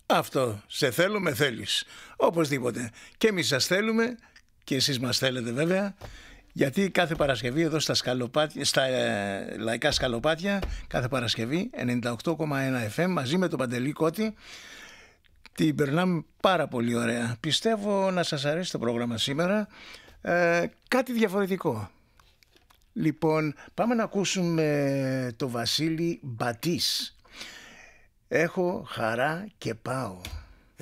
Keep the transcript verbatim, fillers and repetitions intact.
Αυτό, σε θέλω με θέλεις. Οπωσδήποτε. Και εμείς σας θέλουμε και εσείς μας θέλετε βέβαια. Γιατί κάθε Παρασκευή εδώ στα, σκαλοπάτια, στα ε, λαϊκά σκαλοπάτια, κάθε Παρασκευή ενενήντα οκτώ κόμμα ένα εφ εμ μαζί με τον Παντελή Κώτη, την περνάμε πάρα πολύ ωραία. Πιστεύω να σας αρέσει το πρόγραμμα σήμερα. Ε, κάτι διαφορετικό. Λοιπόν, πάμε να ακούσουμε το Βασίλη Μπατής. Έχω χαρά και πάω.